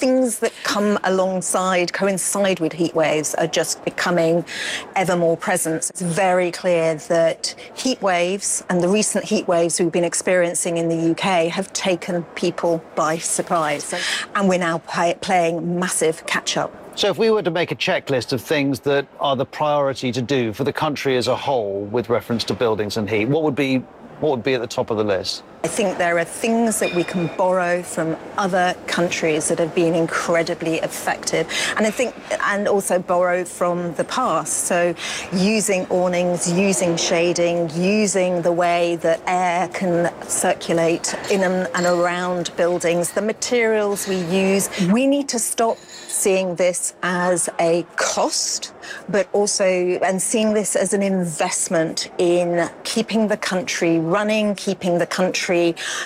things that come alongside, coincide with heat waves are just becoming ever more present. It's very clear that heat waves and the recent heat waves we've been experiencing in the UK have taken people by surprise. And we're now playing massive catch-up. So if we were to make a checklist of things that are the priority to do for the country as a whole with reference to buildings and heat, what would be at the top of the list? I think there are things that we can borrow from other countries that have been incredibly effective, and also borrow from the past. So using awnings, using shading, using the way that air can circulate in and around buildings, the materials we use. We need to stop seeing this as a cost, but also and seeing this as an investment in keeping the country running, keeping the country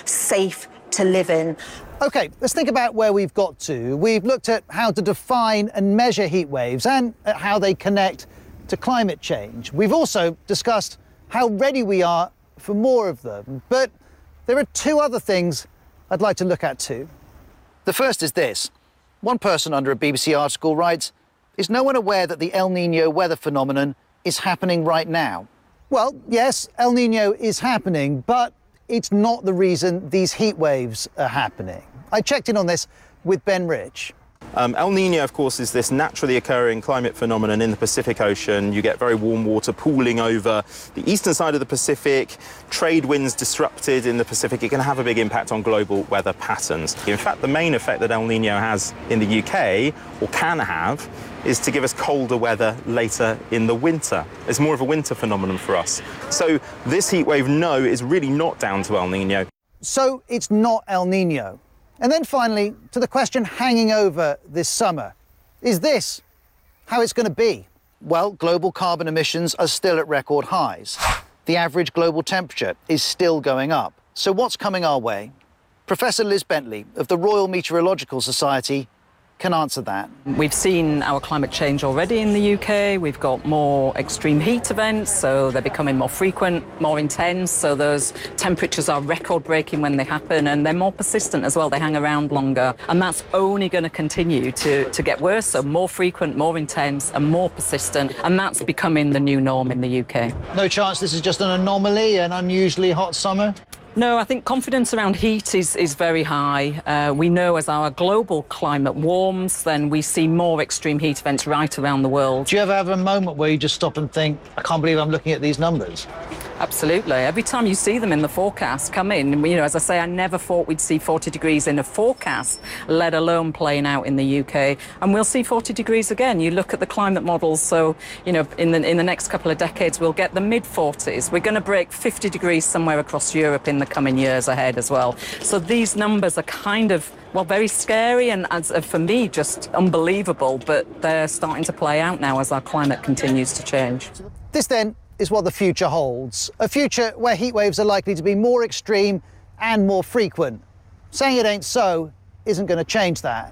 safe to live in. OK, let's think about where we've got to. We've looked at how to define and measure heat waves and at how they connect to climate change. We've also discussed how ready we are for more of them. But there are two other things I'd like to look at too. The first is this. One person under a BBC article writes, "Is no one aware that the El Niño weather phenomenon is happening right now?" Well, yes, El Niño is happening, but it's not the reason these heat waves are happening. I checked in on this with Ben Rich. El Niño, of course, is this naturally occurring climate phenomenon in the Pacific Ocean. You get very warm water pooling over the eastern side of the Pacific, trade winds disrupted in the Pacific. It can have a big impact on global weather patterns. In fact, the main effect that El Niño has in the UK, or can have, is to give us colder weather later in the winter. It's more of a winter phenomenon for us. So this heat wave, no, is really not down to El Niño. So it's not El Niño. And then finally, to the question hanging over this summer, is this how it's going to be? Well, global carbon emissions are still at record highs. The average global temperature is still going up. So what's coming our way? Professor Liz Bentley of the Royal Meteorological Society can answer that. We've seen our climate change already in the UK. We've got more extreme heat events, so they're becoming more frequent, more intense. So those temperatures are record-breaking when they happen, and they're more persistent as well. They hang around longer, and that's only going to continue to get worse. So more frequent, more intense, and more persistent, and that's becoming the new norm in the UK. No chance this is just an anomaly, an unusually hot summer? No, I think confidence around heat is very high. We know as our global climate warms, then we see more extreme heat events right around the world. Do you ever have a moment where you just stop and think, I can't believe I'm looking at these numbers? Absolutely. Every time you see them in the forecast come in, you know, as I say, I never thought we'd see 40 degrees in a forecast, let alone playing out in the UK. And we'll see 40 degrees again. You look at the climate models, so, you know, in the next couple of decades, we'll get the mid-40s. We're going to break 50 degrees somewhere across Europe in the coming years ahead as well. So these numbers are kind of, well, very scary and, as for me, just unbelievable, but they're starting to play out now as our climate continues to change. This, then, is what the future holds. A future where heat waves are likely to be more extreme and more frequent. Saying it ain't so isn't going to change that.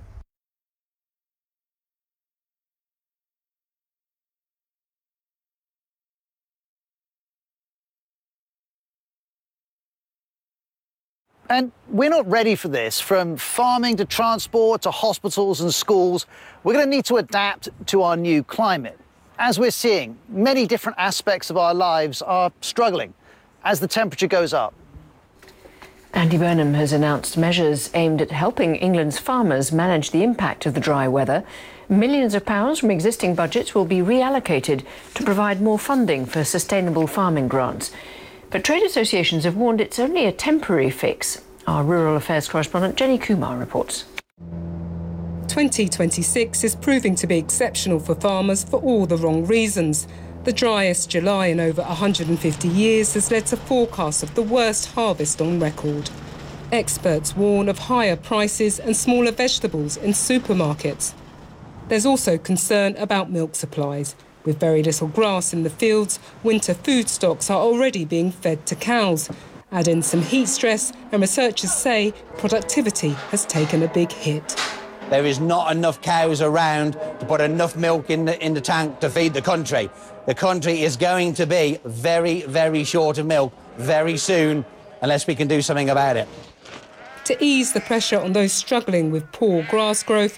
And we're not ready for this. From farming to transport to hospitals and schools, we're going to need to adapt to our new climate. As we're seeing, many different aspects of our lives are struggling as the temperature goes up. Andy Burnham has announced measures aimed at helping England's farmers manage the impact of the dry weather. Millions of pounds from existing budgets will be reallocated to provide more funding for sustainable farming grants. But trade associations have warned it's only a temporary fix. Our Rural Affairs correspondent Jenny Kumar reports. 2026 is proving to be exceptional for farmers for all the wrong reasons. The driest July in over 150 years has led to forecasts of the worst harvest on record. Experts warn of higher prices and smaller vegetables in supermarkets. There's also concern about milk supplies. With very little grass in the fields, winter food stocks are already being fed to cows. Add in some heat stress, and researchers say productivity has taken a big hit. There is not enough cows around to put enough milk in the tank to feed the country. The country is going to be very, very short of milk very soon, unless we can do something about it. To ease the pressure on those struggling with poor grass growth,